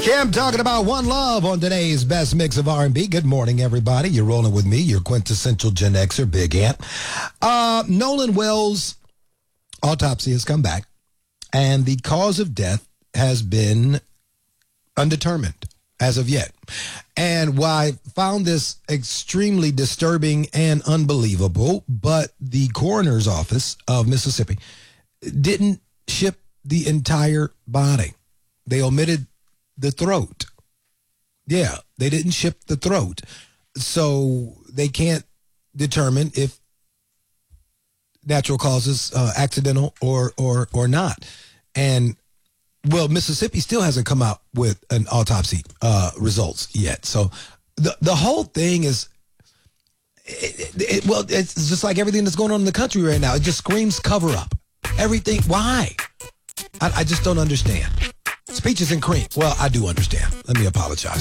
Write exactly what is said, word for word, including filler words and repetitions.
Kim talking about One Love on today's best mix of R and B. Good morning, everybody. You're rolling with me, your quintessential Gen Xer, Big Ant. Uh, Nolan Wells' autopsy has come back, and the cause of death has been undetermined as of yet. And while I found this extremely disturbing and unbelievable, but the coroner's office of Mississippi didn't ship the entire body. They omitted the throat. Yeah, they didn't ship the throat. So they can't determine if natural causes, uh, accidental or, or, or not. And well, Mississippi still hasn't come out with an autopsy uh, results yet. So the the whole thing is, it, it, it, well, it's just like everything that's going on in the country right now. It just screams cover up. Everything. Why? I, I just don't understand. Speeches and cream. Well, I do understand. Let me apologize.